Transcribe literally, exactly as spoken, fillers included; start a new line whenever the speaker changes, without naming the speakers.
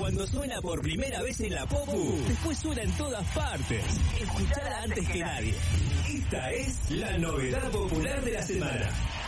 cuando suena por primera vez en la Popu, después suena en todas partes. Escuchala antes que nadie. Esta es la novedad popular de la semana.